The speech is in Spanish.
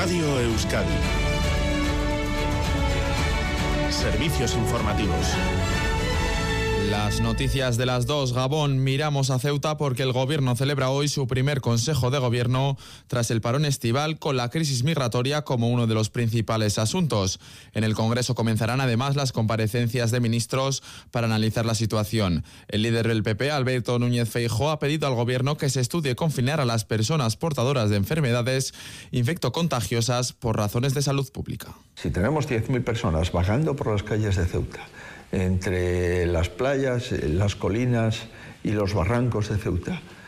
Radio Euskadi. Servicios informativos. Las noticias de las 2. Gabón, miramos a Ceuta porque el gobierno celebra hoy su primer consejo de gobierno tras el parón estival, con la crisis migratoria como uno de los principales asuntos. En el Congreso comenzarán además las comparecencias de ministros para analizar la situación. El líder del PP, Alberto Núñez Feijóo, ha pedido al gobierno que se estudie confinar a las personas portadoras de enfermedades infectocontagiosas por razones de salud pública. Si tenemos 10.000 personas vagando por las calles de Ceuta, entre las playas, las colinas y los barrancos de Ceuta,